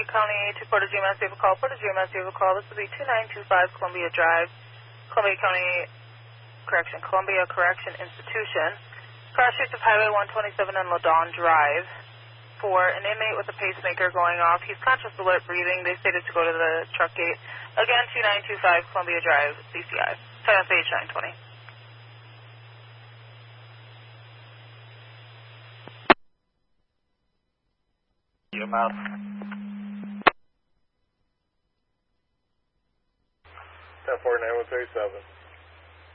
County to Porter GMS, you have a call. Porter GMS, you have a call. This will be 2925 Columbia Drive, Columbia Correction Institution. Cross streets of Highway 127 and Ladon Drive. For an inmate with a pacemaker going off. He's conscious, alert, breathing. They stated to go to the truck gate. Again, 2925 Columbia Drive, CCI. SH 920. EMS. 10-4, 9137.